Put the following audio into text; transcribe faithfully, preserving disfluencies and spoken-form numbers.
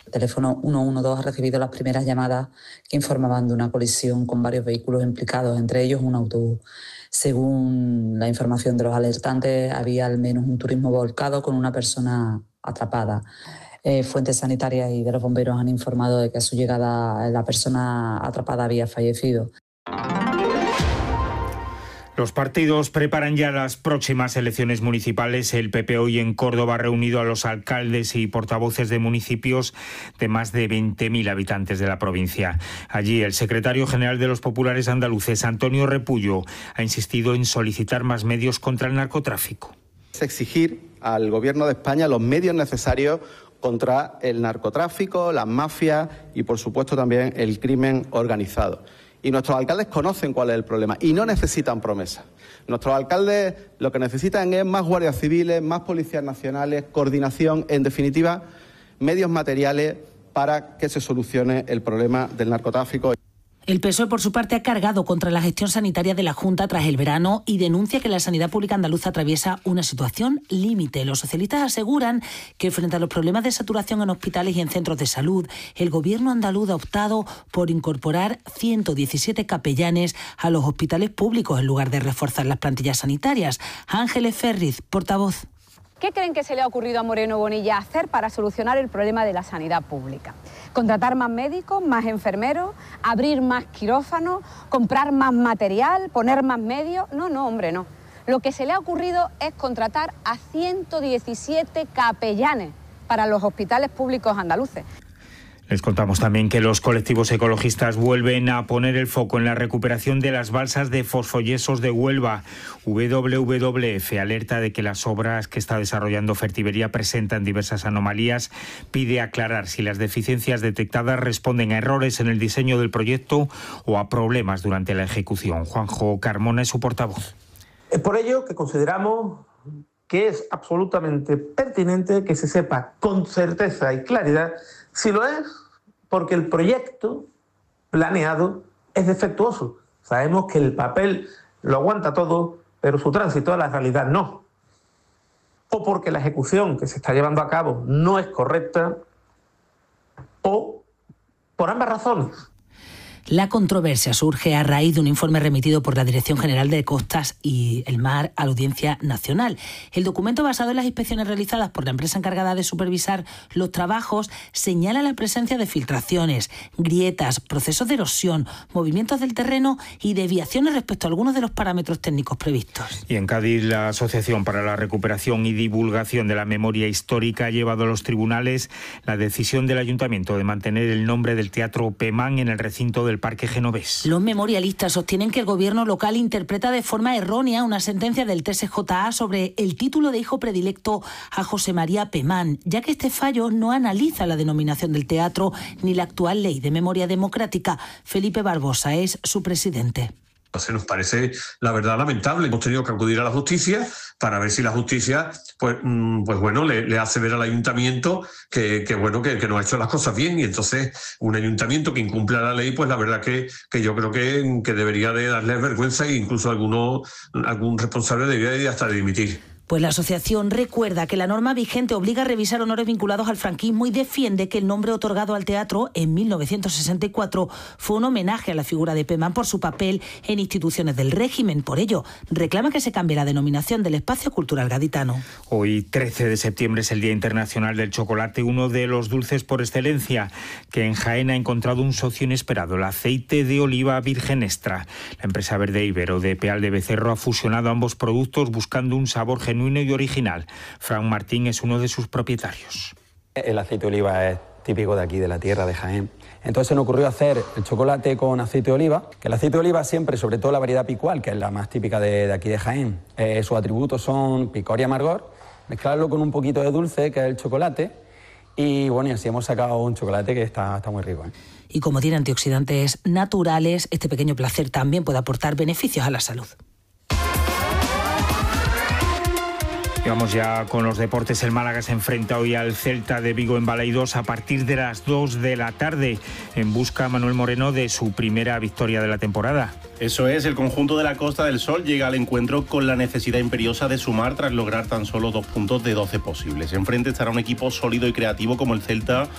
El teléfono ciento doce ha recibido las primeras llamadas que informaban de una colisión con varios vehículos implicados, entre ellos un autobús. Según la información de los alertantes, había al menos un turismo volcado con una persona atrapada. Eh, fuentes sanitarias y de los bomberos han informado de que a su llegada la persona atrapada había fallecido. Los partidos preparan ya las próximas elecciones municipales. El P P hoy en Córdoba ha reunido a los alcaldes y portavoces de municipios de más de veinte mil habitantes de la provincia. Allí el secretario general de los populares andaluces, Antonio Repullo, ha insistido en solicitar más medios contra el narcotráfico. Es exigir al Gobierno de España los medios necesarios contra el narcotráfico, las mafias y, por supuesto, también el crimen organizado. Y nuestros alcaldes conocen cuál es el problema y no necesitan promesas. Nuestros alcaldes lo que necesitan es más guardias civiles, más policías nacionales, coordinación, en definitiva, medios materiales para que se solucione el problema del narcotráfico. El P S O E, por su parte, ha cargado contra la gestión sanitaria de la Junta tras el verano y denuncia que la sanidad pública andaluza atraviesa una situación límite. Los socialistas aseguran que frente a los problemas de saturación en hospitales y en centros de salud, el Gobierno andaluz ha optado por incorporar ciento diecisiete capellanes a los hospitales públicos en lugar de reforzar las plantillas sanitarias. Ángeles Ferriz, portavoz. ¿Qué creen que se le ha ocurrido a Moreno Bonilla hacer para solucionar el problema de la sanidad pública? ¿Contratar más médicos, más enfermeros, abrir más quirófanos, comprar más material, poner más medios? No, no, hombre, no. Lo que se le ha ocurrido es contratar a ciento diecisiete capellanes para los hospitales públicos andaluces. Les contamos también que los colectivos ecologistas vuelven a poner el foco en la recuperación de las balsas de fosfoyesos de Huelva. W W F alerta de que las obras que está desarrollando Fertiberia presentan diversas anomalías. Pide aclarar si las deficiencias detectadas responden a errores en el diseño del proyecto o a problemas durante la ejecución. Juanjo Carmona es su portavoz. Es por ello que consideramos que es absolutamente pertinente que se sepa con certeza y claridad si lo es, porque el proyecto planeado es defectuoso. Sabemos que el papel lo aguanta todo, pero su tránsito a la realidad no. O porque la ejecución que se está llevando a cabo no es correcta, o por ambas razones. La controversia surge a raíz de un informe remitido por la Dirección General de Costas y el Mar a la Audiencia Nacional. El documento, basado en las inspecciones realizadas por la empresa encargada de supervisar los trabajos, señala la presencia de filtraciones, grietas, procesos de erosión, movimientos del terreno y desviaciones respecto a algunos de los parámetros técnicos previstos. Y en Cádiz, la Asociación para la Recuperación y Divulgación de la Memoria Histórica ha llevado a los tribunales la decisión del Ayuntamiento de mantener el nombre del Teatro Pemán en el recinto del Parque Genovés. Los memorialistas sostienen que el gobierno local interpreta de forma errónea una sentencia del T S J A sobre el título de hijo predilecto a José María Pemán, ya que este fallo no analiza la denominación del teatro ni la actual ley de memoria democrática. Felipe Barbosa es su presidente. Se nos parece, la verdad, lamentable. Hemos tenido que acudir a la justicia para ver si la justicia, pues, pues bueno, le, le hace ver al ayuntamiento que, que bueno, que, que no ha hecho las cosas bien. Y entonces, un ayuntamiento que incumpla la ley, pues la verdad que, que yo creo que, que debería de darle vergüenza e incluso alguno, algún responsable debería de hasta de dimitir. Pues la asociación recuerda que la norma vigente obliga a revisar honores vinculados al franquismo y defiende que el nombre otorgado al teatro en mil novecientos sesenta y cuatro fue un homenaje a la figura de Pemán por su papel en instituciones del régimen. Por ello, reclama que se cambie la denominación del espacio cultural gaditano. Hoy, trece de septiembre, es el Día Internacional del Chocolate, uno de los dulces por excelencia, que en Jaén ha encontrado un socio inesperado, el aceite de oliva virgen extra. La empresa Verde Ibero de Peal de Becerro ha fusionado ambos productos buscando un sabor genuino y original. Fran Martín es uno de sus propietarios. El aceite de oliva es típico de aquí, de la tierra de Jaén. Entonces se nos ocurrió hacer el chocolate con aceite de oliva, que el aceite de oliva siempre, sobre todo la variedad picual, que es la más típica de, de aquí de Jaén, eh, sus atributos son picor y amargor, mezclarlo con un poquito de dulce, que es el chocolate, y bueno, y así hemos sacado un chocolate que está, está muy rico, ¿eh? Y como tiene antioxidantes naturales, este pequeño placer también puede aportar beneficios a la salud. Y vamos ya con los deportes. El Málaga se enfrenta hoy al Celta de Vigo en Balaidos a partir de las dos de la tarde en busca, Manuel Moreno, de su primera victoria de la temporada. Eso es, el conjunto de la Costa del Sol llega al encuentro con la necesidad imperiosa de sumar tras lograr tan solo dos puntos de doce posibles. Enfrente estará un equipo sólido y creativo como el Celta,